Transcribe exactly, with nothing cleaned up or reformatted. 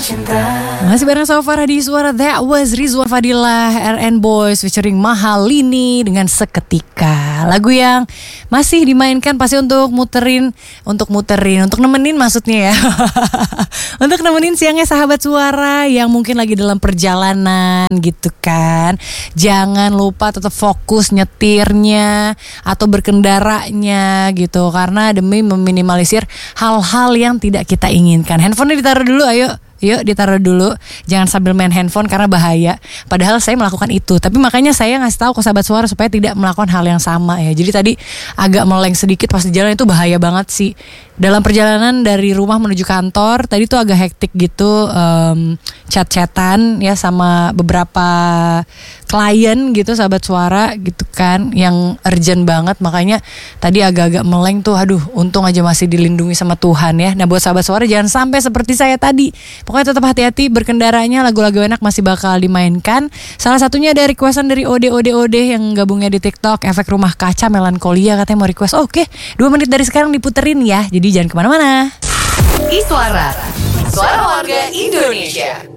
Masih bareng sama Farah di Suara. That was Rizwan Fadilah, R N Boys featuring Mahalini dengan Seketika. Lagu yang masih dimainkan pasti untuk muterin, untuk muterin, untuk nemenin maksudnya ya. Untuk nemenin siangnya sahabat Suara yang mungkin lagi dalam perjalanan gitu kan. Jangan lupa tetap fokus nyetirnya atau berkendaranya gitu, karena demi meminimalisir hal-hal yang tidak kita inginkan. Handphonenya ditaruh dulu, ayo. Yuk ditaruh dulu, jangan sambil main handphone karena bahaya. Padahal saya melakukan itu, tapi makanya saya ngasih tahu ke sahabat Suara supaya tidak melakukan hal yang sama ya. Jadi tadi agak meleng sedikit pas di jalan, itu bahaya banget sih. Dalam perjalanan dari rumah menuju kantor tadi tuh agak hektik gitu, um, chat-chatan ya sama beberapa klien gitu sahabat Suara gitu kan, yang urgent banget. Makanya tadi agak-agak meleng tuh, aduh untung aja masih dilindungi sama Tuhan ya. Nah buat sahabat Suara jangan sampai seperti saya tadi. Pokoknya tetap hati-hati berkendaranya, lagu-lagu enak masih bakal dimainkan. Salah satunya ada requestan dari Ode Ode Ode yang gabungnya di TikTok, Efek Rumah Kaca Melankolia, katanya mau request. Oke, dua menit dari sekarang diputerin ya, jadi jangan kemana-mana. Iswara, Suara Warga Indonesia.